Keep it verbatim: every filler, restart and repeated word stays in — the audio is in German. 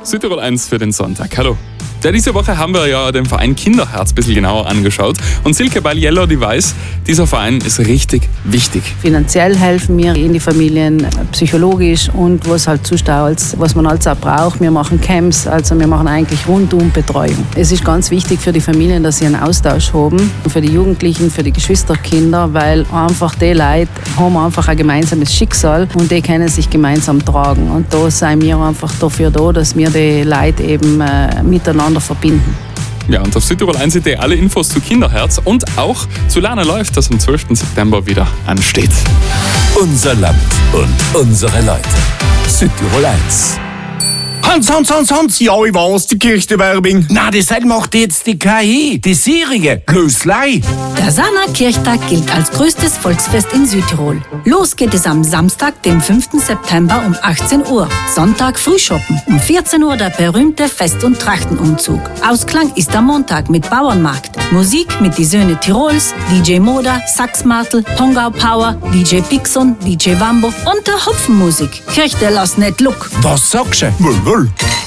Südtirol eins für den Sonntag. Hallo. Ja, diese Woche haben wir ja den Verein Kinderherz ein bisschen genauer angeschaut. Und Silke Balliello, die weiß, dieser Verein ist richtig wichtig. Finanziell helfen wir in die Familien, psychologisch und was halt zuschaut, was man alles auch braucht. Wir machen Camps, also wir machen eigentlich rundum Betreuung. Es ist ganz wichtig für die Familien, dass sie einen Austausch haben, für die Jugendlichen, für die Geschwisterkinder, weil einfach die Leute haben einfach ein gemeinsames Schicksal und die können sich gemeinsam tragen. Und da sind wir einfach dafür da, dass wir die Leute eben äh, miteinander verbinden. Ja, und auf Südtirol eins seht ihr alle Infos zu Kinderherz und auch zu Lana läuft, das am zwölften September wieder ansteht. Unser Land und unsere Leute. Südtirol eins. Hans, Hans, Hans, Hans, ja, ich weiß, die Kirchenwerbung. Na, das macht jetzt die K I, die Sirige. Löslei. Der Sana-Kirchtag gilt als größtes Volksfest in Südtirol. Los geht es am Samstag, dem fünften September um achtzehn Uhr. Sonntag Frühschoppen. Um vierzehn Uhr der berühmte Fest- und Trachtenumzug. Ausklang ist am Montag mit Bauernmarkt. Musik mit die Söhne Tirols, D J Moda, Saxmartel, Pongau Power, D J Pixon, D J Wambo und der Hopfenmusik. Kirchte lass net look. Was sagst du? Wohl, wohl.